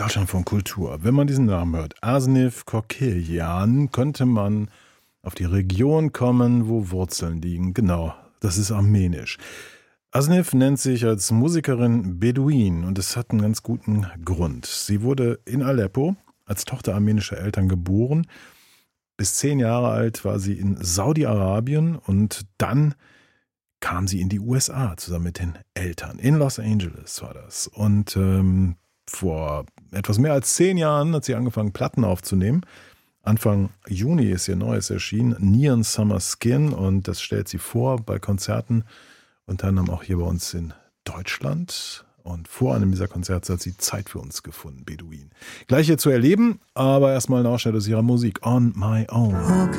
Deutschland von Kultur. Wenn man diesen Namen hört, Asnif Kokilyan, könnte man auf die Region kommen, wo Wurzeln liegen. Genau, das ist armenisch. Asnif nennt sich als Musikerin Beduin und es hat einen ganz guten Grund. Sie wurde in Aleppo als Tochter armenischer Eltern geboren. Bis 10 Jahre alt war sie in Saudi-Arabien und dann kam sie in die USA zusammen mit den Eltern. In Los Angeles war das. Und vor etwas mehr als 10 Jahren hat sie angefangen, Platten aufzunehmen. Anfang Juni ist ihr neues erschienen, Neon Summer Skin, und das stellt sie vor bei Konzerten, unter anderem auch hier bei uns in Deutschland. Und vor einem dieser Konzerte hat sie Zeit für uns gefunden, Beduin. Gleich hier zu erleben, aber erstmal ein Ausschnitt aus ihrer Musik, On My Own.